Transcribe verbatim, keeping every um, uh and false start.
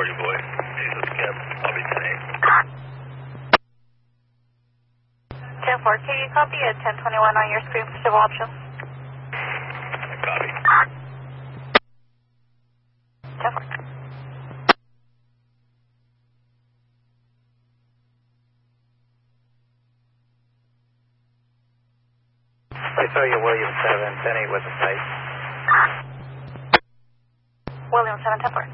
Georgia boy. Jesus, Cap. I'll be ten eight. ten four, can you copy at ten twenty-one on your screen for civil options? Copy. ten four. I saw you, William seven, ten eight was the site. William seven, ten four.